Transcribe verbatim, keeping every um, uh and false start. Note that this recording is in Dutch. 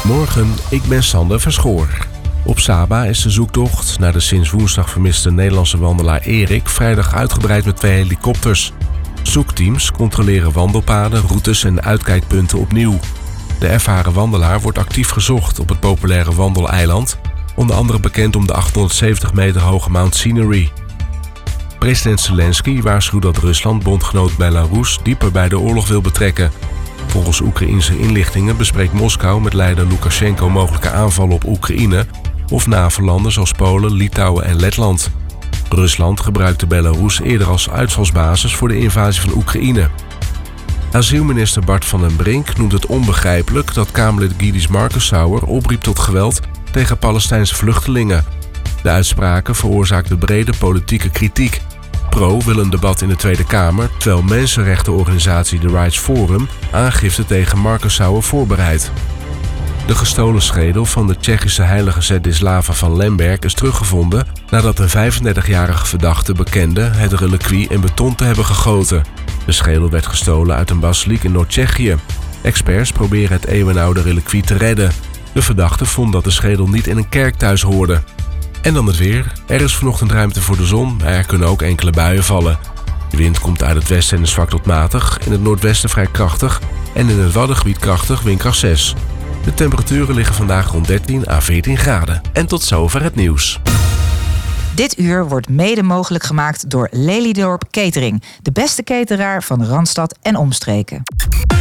Goedemorgen, ik ben Sander Verschoor. Op Saba is de zoektocht naar de sinds woensdag vermiste Nederlandse wandelaar Erik vrijdag uitgebreid met twee helikopters. Zoekteams controleren wandelpaden, routes en uitkijkpunten opnieuw. De ervaren wandelaar wordt actief gezocht op het populaire wandeleiland, onder andere bekend om de achthonderdzeventig meter hoge Mount Scenery. President Zelensky waarschuwt dat Rusland bondgenoot Belarus dieper bij de oorlog wil betrekken. Volgens Oekraïense inlichtingen bespreekt Moskou met leider Lukasjenko mogelijke aanvallen op Oekraïne of NAVO-landen zoals Polen, Litouwen en Letland. Rusland gebruikte Belarus eerder als uitvalsbasis voor de invasie van Oekraïne. Asielminister Bart van den Brink noemt het onbegrijpelijk dat Kamerlid Gydish Marcusauer opriep tot geweld tegen Palestijnse vluchtelingen. De uitspraken veroorzaakten brede politieke kritiek. Pro wil een debat in de Tweede Kamer, terwijl mensenrechtenorganisatie The Rights Forum aangifte tegen Marcusauer voorbereidt. De gestolen schedel van de Tsjechische heilige Zedislava van Lemberg is teruggevonden nadat een vijfendertigjarige verdachte bekende het reliquie in beton te hebben gegoten. De schedel werd gestolen uit een basiliek in Noord-Tsjechië. Experts proberen het eeuwenoude reliquie te redden. De verdachte vond dat de schedel niet in een kerk thuis hoorde. En dan het weer. Er is vanochtend ruimte voor de zon, maar er kunnen ook enkele buien vallen. De wind komt uit het westen en is zwak tot matig, in het noordwesten vrij krachtig en in het Waddengebied krachtig, windkracht zes. De temperaturen liggen vandaag rond dertien à veertien graden. En tot zover het nieuws. Dit uur wordt mede mogelijk gemaakt door Lelydorp Catering, de beste cateraar van Randstad en omstreken.